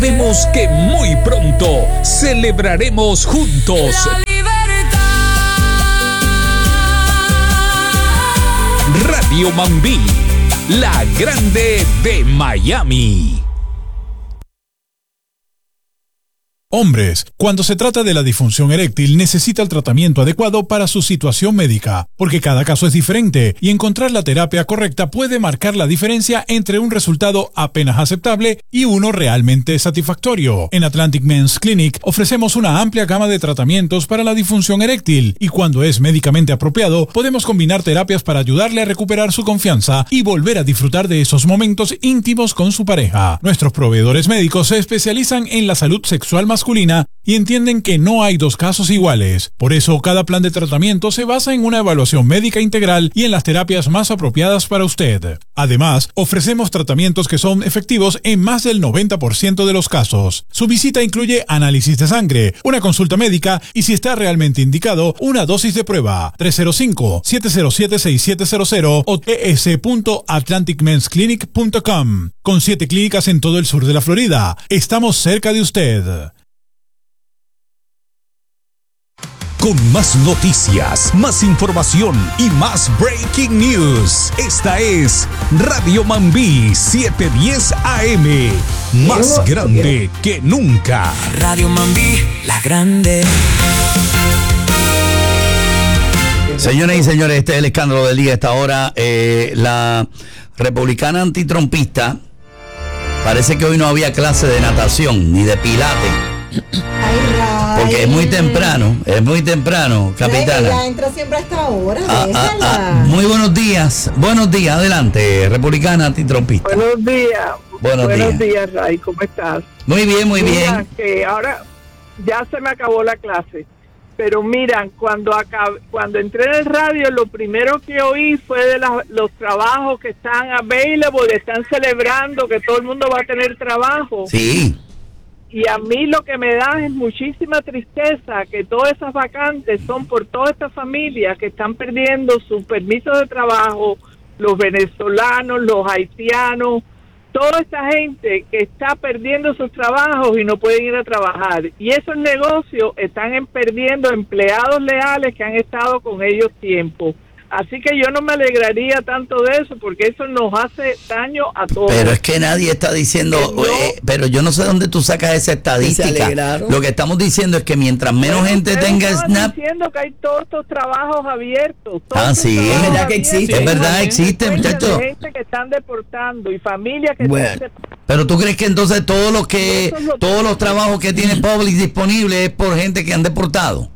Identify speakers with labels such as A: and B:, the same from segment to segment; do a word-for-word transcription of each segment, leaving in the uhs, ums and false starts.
A: Vemos que muy pronto celebraremos juntos Radio Mambí, la grande de Miami.
B: Hombres, cuando se trata de la disfunción eréctil, necesita el tratamiento adecuado para su situación médica, porque cada caso es diferente y encontrar la terapia correcta puede marcar la diferencia entre un resultado apenas aceptable y uno realmente satisfactorio. En Atlantic Men's Clinic ofrecemos una amplia gama de tratamientos para la disfunción eréctil y cuando es médicamente apropiado, podemos combinar terapias para ayudarle a recuperar su confianza y volver a disfrutar de esos momentos íntimos con su pareja. Nuestros proveedores médicos se especializan en la salud sexual masculina masculina y entienden que no hay dos casos iguales. Por eso, cada plan de tratamiento se basa en una evaluación médica integral y en las terapias más apropiadas para usted. Además, ofrecemos tratamientos que son efectivos en más del noventa por ciento de los casos. Su visita incluye análisis de sangre, una consulta médica y, si está realmente indicado, una dosis de prueba. tres cero cinco, siete cero siete, seis siete cero cero o t s punto atlantic mens clinic punto com. Con siete clínicas en todo el sur de la Florida. Estamos cerca de usted.
A: Con más noticias, más información y más breaking news. Esta es Radio Mambí setecientos diez A M. Más grande que nunca.
C: Radio Mambí, la grande.
D: Señoras y señores, este es el escándalo del día. A esta hora, eh, la republicana antitrumpista, parece que hoy no había clase de natación ni de pilates.
E: Ay,
D: porque es muy temprano, es muy temprano, capitana.
E: Ella entra siempre a esta hora.
D: Ah, ah, ah, muy buenos días, buenos días, adelante, republicana antitrumpista.
F: Buenos días.
D: Buenos,
F: buenos
D: días.
F: días, Ray, ¿cómo estás?
D: Muy bien, muy
F: Mira,
D: bien.
F: Que ahora ya se me acabó la clase, pero mira, cuando acab- cuando entré en el radio, lo primero que oí fue de la, los trabajos que están available, que están celebrando que todo el mundo va a tener trabajo.
D: Sí.
F: Y a mí lo que me da es muchísima tristeza que todas esas vacantes son por todas estas familias que están perdiendo sus permisos de trabajo, los venezolanos, los haitianos, toda esta gente que está perdiendo sus trabajos y no pueden ir a trabajar. Y esos negocios están en perdiendo empleados leales que han estado con ellos tiempo. Así que yo no me alegraría tanto de eso porque eso nos hace daño a todos.
D: Pero es que nadie está diciendo, no, eh, pero yo no sé dónde tú sacas esa estadística. Lo que estamos diciendo es que mientras menos bueno, gente tenga Snap.
F: diciendo que hay todos estos trabajos abiertos. Todos
D: ah, sí,
F: es
D: verdad que existe. Es verdad, existe, muchachos.
F: Hay gente que están deportando y familias que
D: bueno,
F: están
D: pero tú crees que entonces todos los que no, todos los trabajos que tiene Publix disponibles es por gente que han deportado.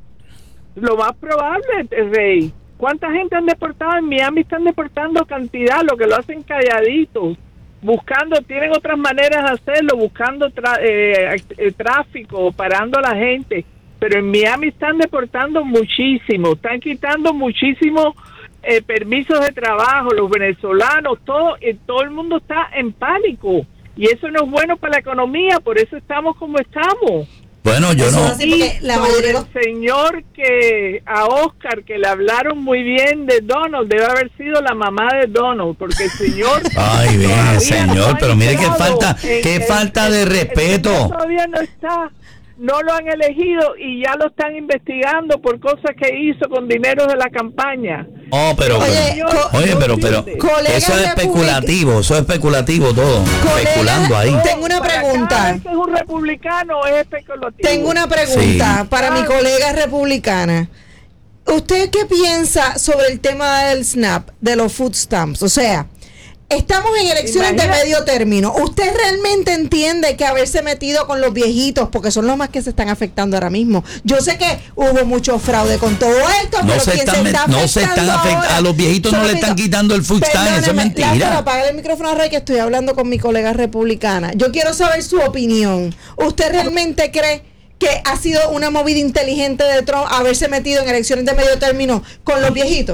F: Lo más probable, Rey. ¿Cuánta gente han deportado? En Miami están deportando cantidad, lo que lo hacen calladitos, buscando, tienen otras maneras de hacerlo, buscando tra- eh, eh, tráfico, parando a la gente, pero en Miami están deportando muchísimo, están quitando muchísimos eh, permisos de trabajo, los venezolanos, todo, eh, todo el mundo está en pánico, y eso no es bueno para la economía, por eso estamos como estamos.
D: Bueno, yo no.
F: Y la mayoría... el señor que a Oscar que le hablaron muy bien de Donald debe haber sido la mamá de Donald, porque el señor.
D: Ay, bien, señor, no pero mire qué falta, qué el, falta el, de respeto.
F: El todavía no está, no lo han elegido y ya lo están investigando por cosas que hizo con dinero de la campaña.
D: Oh, pero,
E: oye,
D: pero,
E: co-
D: oye, pero, pero, eso es especulativo, eso es especulativo todo, colega, especulando ahí.
E: Tengo una pregunta.
F: Es un republicano, es especulativo.
E: Tengo una pregunta sí. para ah. mi colega republicana. ¿Usted qué piensa sobre el tema del SNAP, de los food stamps? O sea, estamos en elecciones Imagina. de medio término. ¿Usted realmente entiende que haberse metido con los viejitos, porque son los más que se están afectando ahora mismo? Yo sé que hubo mucho fraude con todo esto,
D: no
E: pero
D: se
E: quien
D: están,
E: se está
D: no se están afectando, a los viejitos no le están quitando el food stamp, eso es mentira.
E: Lázaro, apaga el micrófono, Rey, que estoy hablando con mi colega republicana. Yo quiero saber su opinión. ¿Usted realmente cree que ha sido una movida inteligente de Trump haberse metido en elecciones de medio término con los viejitos?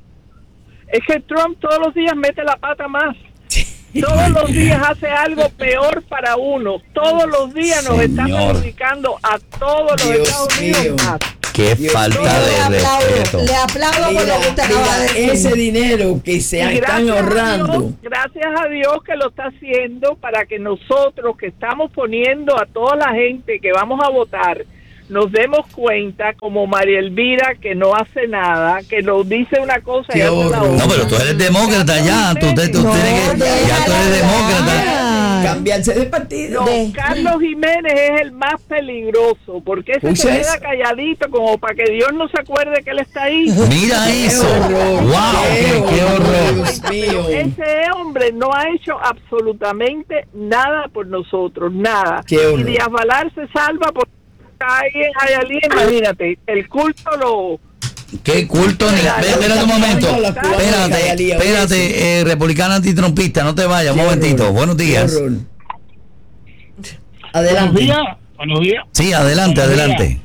F: Es que Trump todos los días mete la pata más. Todos los días hace algo peor para uno. Todos los días nos Señor. está perjudicando a todos los
D: Dios
F: Estados Unidos
D: mío.
F: más.
D: Qué
G: Dios
D: falta
E: Yo le
D: de
E: aplaudo,
D: respeto.
E: le aplaudo por
G: Mira,
E: lo que usted acaba
G: mira,
E: de decir.
G: ese dinero que se
F: Y
G: están
F: gracias a
G: ahorrando.
F: Dios, gracias a Dios que lo está haciendo para que nosotros que estamos poniendo a toda la gente que vamos a votar nos demos cuenta, como María Elvira, que no hace nada, que nos dice una cosa y
G: Qué
F: hace la
G: horror.
F: otra.
D: No, pero tú eres demócrata ya. Tú, te- tú
E: No,
D: tienes que. Ya tú eres
E: déjala
D: demócrata.
E: hablar.
G: Cambiarse de partido.
F: No,
E: De-
F: Carlos Jiménez es el más peligroso, porque ese
G: Escucha
F: se queda
G: eso.
F: calladito como para que Dios no se acuerde que él está ahí.
D: Mira eso.
G: horror,
D: Wow,
G: qué
D: qué, qué horror.
G: Dios mío.
F: Ese hombre no ha hecho absolutamente nada por nosotros, nada.
G: Qué horror.
F: Y Díaz Valar se salva porque está ahí en Hialeah, imagínate, el culto lo...
D: Qué culto. Ni...
F: Mira,
D: Espérate un momento.
G: la cubana de
D: Espérate,
G: Hialeah,
D: espérate, eh, republicana antitrumpista. No te vayas, un
G: Qué
D: momentito.
G: horror,
D: Buenos
G: qué
D: días.
G: horror.
H: Buenos
G: Adelante.
H: días, buenos días.
D: Sí, adelante,
H: Buenos
D: adelante.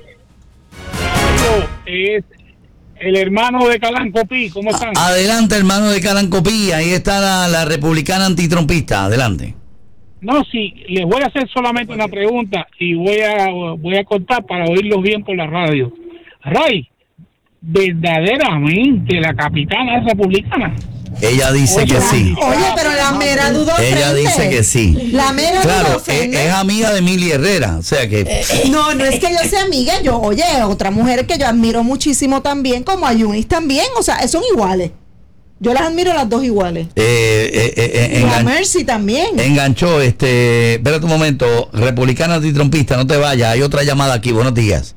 H: Es el hermano de Calanco Pi, ¿cómo están?
D: Adelante, hermano de Calancopí. Ahí está la, la republicana antitrumpista. Adelante.
H: No, sí, les voy a hacer solamente una pregunta y voy a voy a contar para oírlos bien por la radio. Ray, verdaderamente la capitana es republicana.
D: Ella dice que sí.
E: Oye, pero la mera duda
D: Ella
E: ofende.
D: dice que sí.
E: La mera duda
D: Claro, es,
E: ofende.
D: es amiga de Mili Herrera. O sea que.
E: No, no es que yo sea amiga, yo, oye, otra mujer que yo admiro muchísimo también, como a Yunis también, o sea, son iguales. Yo las admiro las dos iguales.
D: Eh, eh, eh,
E: Y la
D: engan-
E: Mercy también.
D: enganchó, este. Espérate un momento. Republicana antitrumpista, no te vayas. Hay otra llamada aquí. Buenos días.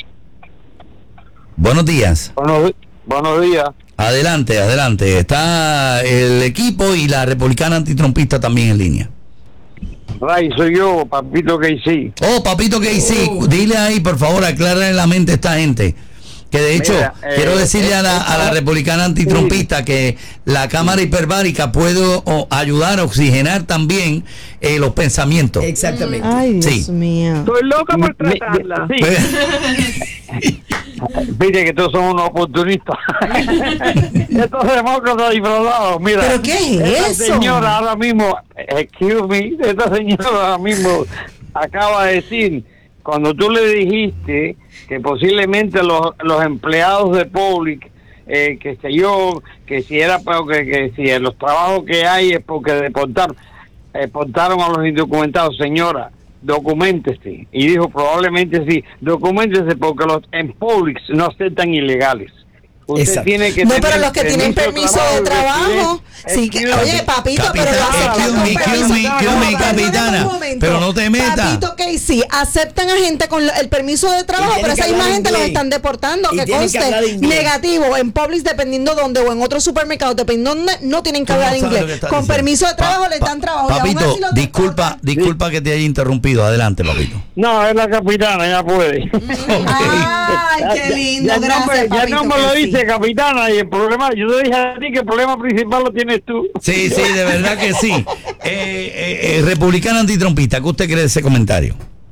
D: Buenos días.
I: Buenos, buenos días.
D: Adelante, adelante. Está el equipo y la republicana antitrumpista también en línea.
I: Ray, soy yo, Papito que sí.
D: Oh, papito que sí, dile ahí, por favor, aclárale la mente a esta gente. Que de hecho,
I: Mira, eh,
D: quiero decirle a la,
I: eh,
D: a la republicana antitrumpista que la cámara hiperbárica puede o, ayudar a oxigenar también eh, los pensamientos.
G: Exactamente.
E: Ay, Dios
D: Sí.
E: mío.
F: Estoy loca por
I: Mi- mi-
F: tratarla.
I: sí.
D: Pues,
I: Viste que todos son unos oportunistas. Estos demócratas disfrazados, mira.
E: ¿Pero qué es
I: esta
E: eso?
I: señora ahora mismo, excuse me, esta señora ahora mismo acaba de decir, cuando tú le dijiste que posiblemente los, los empleados de Public, eh, que sé yo, que si era porque que si en los trabajos que hay es porque deportaron, deportaron a los indocumentados, señora. Documéntese. Y dijo, probablemente sí, documéntese porque los en Publix no aceptan ilegales. Usted
G: Exacto.
I: tiene que
E: No,
I: tener
E: pero los que tienen permiso de trabajo, sí, que, oye, papito, pero lo
D: Capitán,
E: aceptan con
D: excuse me,
E: permiso.
D: excuse me, excuse me,
E: No,
D: capitana,
E: perdóname un momento.
D: pero no te metas.
E: Papito, que sí, aceptan a gente con el permiso de trabajo,
G: Y
E: pero
G: tienen
E: esa
G: que
E: misma
G: hablar
E: gente los
G: inglés.
E: están deportando,
G: Y
E: que
G: tienen que
E: conste,
G: hablar inglés.
E: negativo, en Publix dependiendo dónde, o en otros supermercados, dependiendo dónde, no tienen que
D: Tú no
E: hablar
D: sabes lo que
E: inglés.
D: estás
E: Con
D: diciendo.
E: permiso de trabajo
D: Pa-
E: les
D: pa-
E: dan trabajo. y aún
D: Papito,
E: así los
D: disculpa,
E: deportan.
D: disculpa que te haya interrumpido. Adelante, papito.
I: No, es la capitana, ya puede.
E: Ay, qué lindo,
I: ya,
E: gracias,
I: no me, ya
E: papito,
I: no me
E: que
I: lo
E: sí.
I: dice, capitana, y el problema, yo te dije a ti que el problema principal lo tienes tú.
D: Sí, sí, de verdad que sí. Eh, eh, eh, republicana antitrumpista, ¿qué usted cree de ese comentario?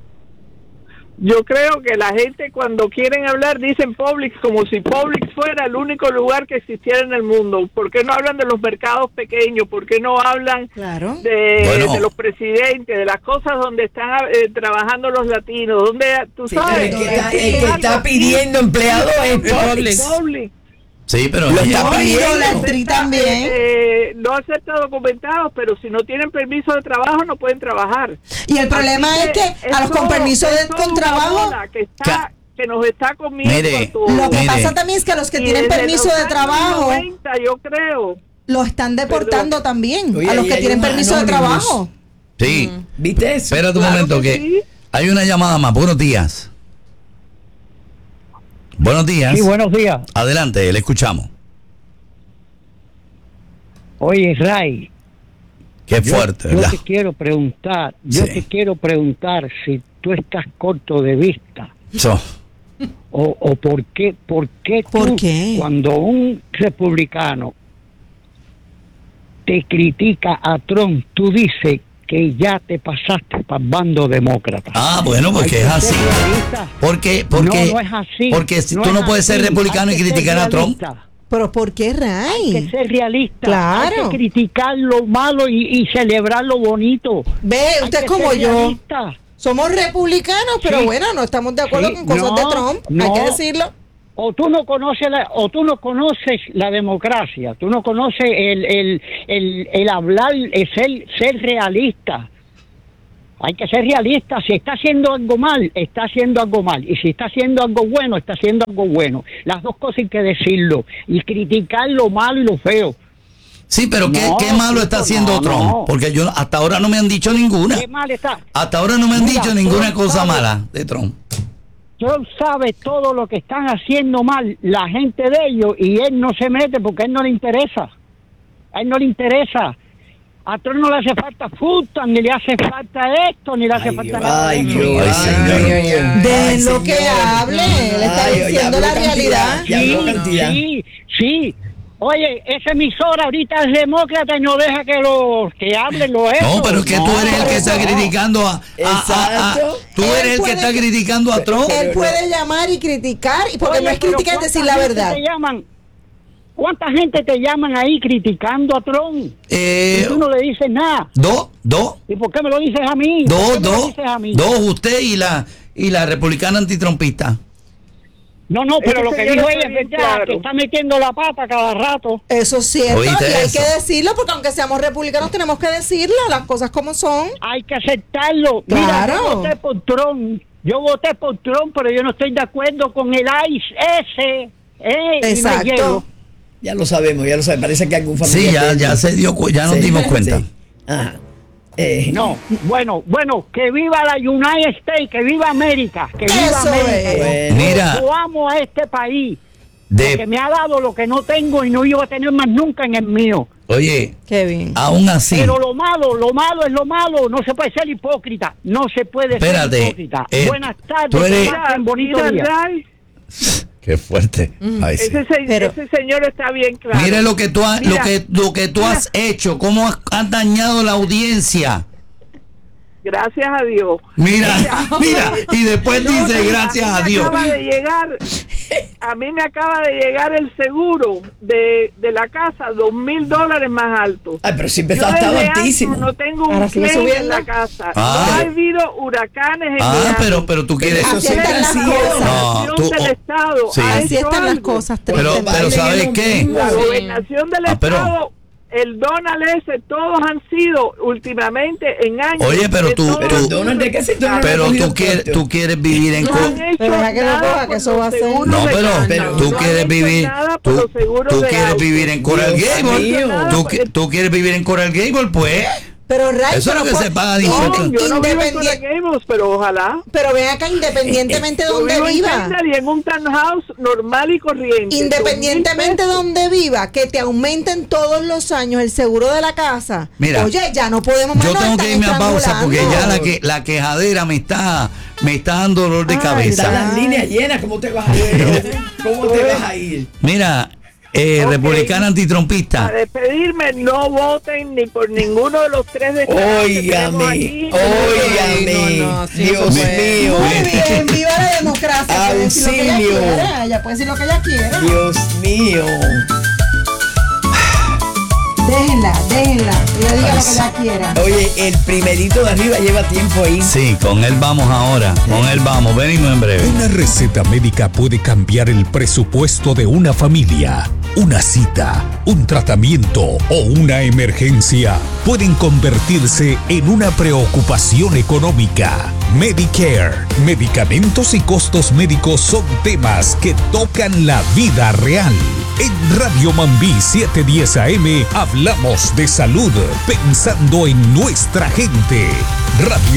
F: Yo creo que la gente cuando quieren hablar dicen Publix como si Publix fuera el único lugar que existiera en el mundo. ¿Por qué no hablan de los mercados pequeños? ¿Por qué no hablan
E: Claro.
F: de,
D: Bueno.
F: de los presidentes, de las cosas donde están eh, trabajando los latinos? Donde tú
G: Sí,
F: sabes,
G: pero el que está,
F: Sí,
G: el que
F: algo
G: está
F: así.
G: pidiendo empleados es Publix.
F: Publix.
D: Sí, pero
G: Lo
D: ella-
G: está
E: No, y
G: pidiendo.
E: la actriz también.
F: Eh, no acepta documentados, pero si no tienen permiso de trabajo no pueden trabajar.
E: Y el problema
F: Así
E: es que a los
F: eso-
E: con permiso de
F: eso
E: con
F: es una
E: trabajo,
F: bola que, está,
D: Ca-
F: que nos está comiendo
D: Mire,
F: a todos.
E: lo que
D: Mire.
E: pasa también es que a los que
F: Y
E: tienen
F: desde
E: permiso
F: los
E: de
F: años
E: trabajo
F: noventa, yo creo.
E: lo están deportando
F: Perdón.
E: también.
G: Oye,
E: A los
G: ahí
E: que
G: hay
E: tienen
G: un
E: permiso de
G: anónimos.
E: trabajo.
D: sí.
G: ¿Viste eso?
D: Espérate un
F: Claro
D: momento
F: que
D: que
F: sí.
D: hay una llamada más. Buenos días. Buenos días.
J: Sí, buenos días.
D: Adelante, le escuchamos.
J: Oye, Ray,
D: Qué
J: yo,
D: fuerte,
J: yo
D: ¿verdad?
J: te quiero preguntar, yo
D: Sí.
J: te quiero preguntar si tú estás corto de vista
D: So,
J: o, o por qué, por qué tú,
E: ¿Por qué?
J: cuando un republicano te critica a Trump, tú dices que ya te pasaste para el bando demócrata.
D: ah, bueno, porque
J: Hay
D: es
J: que
D: así.
J: ser realista.
D: Porque, porque,
J: no, no es así.
D: porque si
J: No
D: tú
J: es
D: no puedes ser
J: así.
D: republicano
J: Hay
D: y
J: que ser
D: criticar a Trump.
J: realista.
E: Pero ¿por qué,
J: Hay que
E: Ray?
J: ser realista.
E: Claro.
J: Hay que criticar lo malo y, y celebrar lo bonito.
E: Ve,
J: Hay
E: usted es
J: que
E: como
J: ser
E: yo.
J: realista.
E: Somos republicanos, pero
J: Sí.
E: bueno, no estamos de acuerdo
J: Sí,
E: con cosas
J: no,
E: de Trump, hay
J: no.
E: que decirlo.
J: O tú no conoces la, o tú no conoces la democracia, tú no conoces el, el, el, el hablar, el ser, ser realista. Hay que ser realista. Si está haciendo algo mal, está haciendo algo mal. Y si está haciendo algo bueno, está haciendo algo bueno. Las dos cosas hay que decirlo. Y criticar lo malo y lo feo.
D: Sí, pero ¿qué,
J: No,
D: qué malo está
J: no,
D: haciendo
J: no,
D: Trump?
J: no.
D: Porque yo hasta ahora no me han dicho ninguna.
J: ¿Qué mal está?
D: Hasta ahora no me han
J: Mira,
D: dicho ninguna
J: Trump
D: cosa
J: sabe-
D: mala de Trump.
J: Trump sabe todo lo que están haciendo mal la gente de ellos y él no se mete porque a él no le interesa. A él no le interesa. A Trump no le hace falta fruta, ni le hace falta esto, ni le hace falta nada.
G: Ay,
J: de eso.
G: Dios.
D: Ay, señor.
E: De lo que hable, le está
G: Ay, ya
E: diciendo
G: habló
E: la
G: cantidad,
E: realidad.
G: ya habló cantidad.
J: Sí, sí. Oye, esa emisora ahorita es demócrata y no deja que los que hablen lo eso.
D: No, pero es que tú eres el que está criticando a, a- a- a-
G: Exacto.
D: tú
E: Él
D: eres el que
E: puede-
D: está criticando a Trump.
E: Él puede llamar y criticar, y porque
J: Oye,
E: no es
J: pero
E: criticar, es decir
J: ¿cuánta
E: la
J: gente
E: verdad.
J: te llaman? ¿Cuánta gente te llaman ahí criticando a Trump?
D: Eh,
J: Y tú no le dices nada.
D: Dos, dos,
J: ¿Y por qué me lo dices a mí? ¿Por
D: dos,
J: qué me lo
D: dos,
J: dices a mí?
D: dos, usted y la y la republicana antitrumpista.
J: No, no, pero
F: Ese
J: lo que
F: señor
J: dijo
F: está
J: ella es
F: bien
J: verdad,
F: claro.
J: que está metiendo la pata cada rato.
E: Eso es cierto, y
D: ¿Oíste
E: hay
D: eso?
E: que decirlo, porque aunque seamos republicanos tenemos que decirlo, las cosas como son.
J: Hay que aceptarlo.
E: Claro.
J: Mira, yo voté por Trump. Yo voté por Trump, pero yo no estoy de acuerdo con el ICE ese. Eh, y me
E: Exacto.
J: llevo.
G: Ya lo sabemos, ya lo sabemos. Parece que algún familiar.
D: Sí, ya,
G: de-
D: ya se dio, cu- ya nos
G: Sí,
D: dimos cuenta.
G: sí. Ajá. Eh,
J: No, bueno, bueno, que viva la United States, que viva América, que viva
E: Eso
J: América.
E: es.
G: Bueno.
D: Mira,
J: Yo amo a este país,
D: de,
J: porque me ha dado lo que no tengo y no iba a tener más nunca en el mío.
D: oye,
E: Qué bien.
D: aún así,
J: Pero lo malo, lo malo es lo malo, no se puede ser hipócrita, no se puede
D: Espérate,
J: ser hipócrita.
D: eh,
J: Buenas tardes,
D: tú eres-
J: que pasen bonito
F: Mira,
J: día.
F: Ray,
D: qué fuerte. Ay, sí.
F: ese, se-
E: Pero-
F: ese señor está bien claro.
D: Mire lo que tú has, lo
F: Mira,
D: que lo que tú has hecho, cómo has, has dañado la audiencia.
F: Gracias a Dios.
D: Mira, mira, y después
F: No,
D: dice
F: no,
D: gracias
F: mí
D: a
F: me
D: Dios.
F: acaba de llegar, a mí me acaba de llegar el seguro de, de la casa, dos mil dólares más alto.
G: Ay, pero siempre
F: Yo
G: estaba, estaba
F: desde
G: altísimo.
F: antes no tengo un
E: Ahora sigue
F: claim en
E: subiendo.
F: la casa.
D: Ah.
F: No ha habido huracanes en
D: Ah,
F: Miami.
D: pero pero tú quieres
G: Eso
E: Así
G: siempre
E: están
G: ha
E: las
G: sido.
E: cosas.
D: No,
F: La
D: tú-
F: gobernación del Estado
D: sí.
F: ha
E: Así
F: hecho
E: están las
F: algo.
E: cosas,
D: Pero,
E: tristemente.
D: pero
G: Biden
D: ¿sabes
G: es lo
D: qué?
G: mismo.
F: La
G: Sí.
F: gobernación del
D: Ah, pero-
F: Estado, el Donald ese, todos han sido últimamente en años.
D: Oye, pero
F: que
D: tú-
F: todos
G: Pero
F: han
G: el Donald, ¿de qué sector no
D: Pero
G: ha cogido
D: tú quieres,
G: corte?
D: tú quieres vivir en
F: No
D: co-
F: han hecho
E: Pero deja que lo
F: nada
E: coja, que
F: por
E: eso
F: los
E: va a ser-
F: seguros
D: No,
F: de
D: pero,
F: carro.
G: pero
F: No
D: tú
F: han
D: quieres
F: hecho
D: vivir,
F: nada por
D: tú,
F: los seguros
D: tú
F: de
D: quieres
F: auto.
D: vivir en Coral
G: Dios
D: Gable.
G: mío.
D: Tú, qui- tú quieres vivir en Coral Gable, pues.
E: Pero Ray,
D: Eso es lo
E: pero
D: que
E: por-
D: se paga de
E: inde-
D: impuestos.
F: Yo no vivo en Coral
E: independiente-
F: Gables, pero ojalá.
E: pero ven acá, independientemente de
F: Yo
E: donde
F: vivo en
E: viva,
F: Kendall y en un townhouse normal y corriente.
E: independientemente de
F: Dos mil
E: donde viva, que te aumenten todos los años el seguro de la casa.
D: Mira,
E: Oye, ya no podemos más.
D: Yo
E: nos
D: tengo
E: están
D: que irme a pausa porque ya
E: estrangulando.
D: la que la quejadera me está me está dando dolor de
E: Ay,
G: Están
D: cabeza.
G: las líneas llenas, ¿cómo te vas a ir? ¿Cómo te vas a ir?
D: Mira, eh,
F: Ok.
D: republicana antitrumpista.
F: Para despedirme, no voten ni por ninguno de los tres de
G: Óigame, óigame,
E: No, no, sí,
G: Dios
E: eso fue.
G: mío,
E: Muy bien, viva la democracia. Puede decir lo que ella
G: Auxilio.
E: quiera, ella puede decir lo que ella quiera.
G: Dios mío.
E: Déjenla, déjenla, que ella diga lo que ella quiera.
G: Oye, el primerito de arriba lleva tiempo ahí.
D: Sí, con él vamos ahora. Con él vamos. Venimos en breve.
A: Una receta médica puede cambiar el presupuesto de una familia. Una cita, un tratamiento o una emergencia pueden convertirse en una preocupación económica. Medicare, medicamentos y costos médicos son temas que tocan la vida real. En Radio Mambí setecientos diez A M hablamos de salud pensando en nuestra gente. Radio